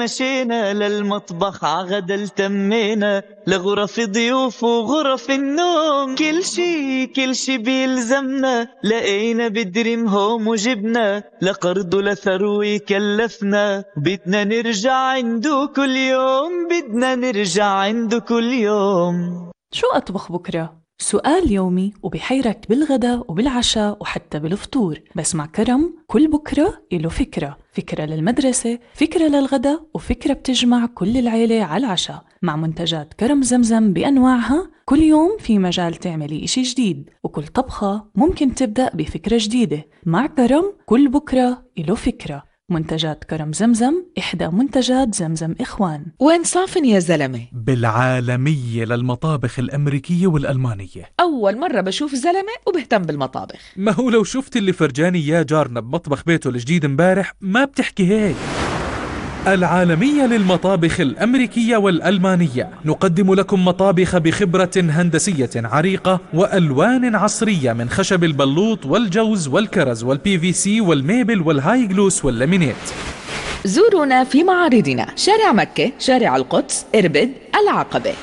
مشينا للمطبخ عغدا التمينا، لغرف ضيوف وغرف النوم، كل شي بيلزمنا لقينا بدريم هوم وجبنا، لقرض لثروي كلفنا، بدنا نرجع عنده كل يوم، بدنا نرجع عنده كل يوم. شو أطبخ بكرة؟ سؤال يومي وبحيرك بالغداء وبالعشاء وحتى بالفطور. بس مع كرم كل بكرة إله فكرة، فكرة للمدرسة، فكرة للغداء، وفكرة بتجمع كل العيلة على العشاء. مع منتجات كرم زمزم بأنواعها كل يوم في مجال تعملي إشي جديد، وكل طبخة ممكن تبدأ بفكرة جديدة. مع كرم كل بكرة إله فكرة. منتجات كرم زمزم إحدى منتجات زمزم إخوان. وين صافن يا زلمة؟ بالعالمية للمطابخ الأمريكية والألمانية. أول مرة بشوف زلمة وبهتم بالمطابخ. ما هو لو شفت اللي فرجاني يا جارنا بمطبخ بيته الجديد امبارح ما بتحكي هيك. العالمية للمطابخ الأمريكية والألمانية، نقدم لكم مطابخ بخبرة هندسية عريقة وألوان عصرية من خشب البلوط والجوز والكرز والبي في سي والميبل والهاي جلوس واللامينيت. زورونا في معارضنا شارع مكة، شارع القدس، إربد، العقبة.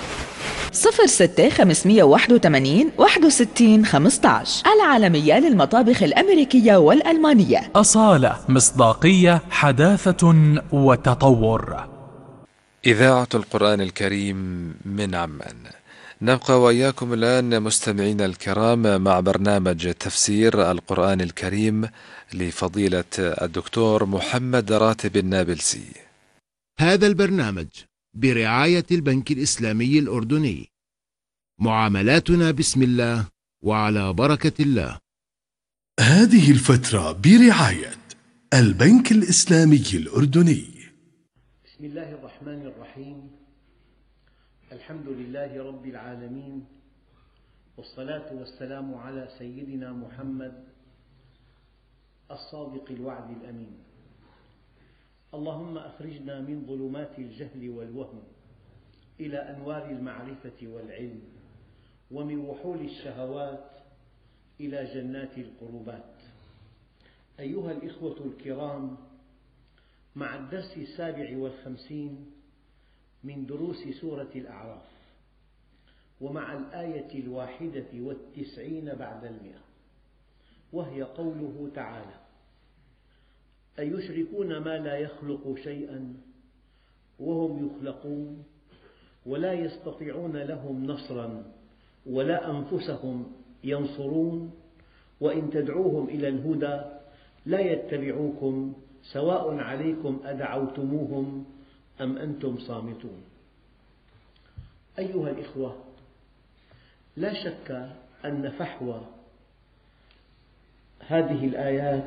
06-581 61-15. العالمية للمطابخ الأمريكية والألمانية. أصالة، مصداقية، حداثة وتطور. إذاعة القرآن الكريم من عمان. نبقى وإياكم الآن مستمعين الكرام مع برنامج تفسير القرآن الكريم لفضيلة الدكتور محمد راتب النابلسي. هذا البرنامج برعاية البنك الإسلامي الأردني. معاملاتنا بسم الله وعلى بركة الله. هذه الفترة برعاية البنك الإسلامي الأردني. بسم الله الرحمن الرحيم. الحمد لله رب العالمين، والصلاة والسلام على سيدنا محمد الصادق الوعد الأمين. اللهم أخرجنا من ظلمات الجهل والوهم إلى أنوار المعرفة والعلم، ومن وحول الشهوات إلى جنات القربات. أيها الإخوة الكرام، مع الدرس 57 من دروس سورة الأعراف، ومع الآية 91 بعد 100، وهي قوله تعالى: أيشركون ما لا يخلق شيئا وهم يخلقون ولا يستطيعون لهم نصرا ولا أنفسهم ينصرون وإن تدعوهم إلى الهدى لا يتبعوكم سواء عليكم أدعوتموهم أم أنتم صامتون. أيها الإخوة، لا شك أن فحوى هذه الآيات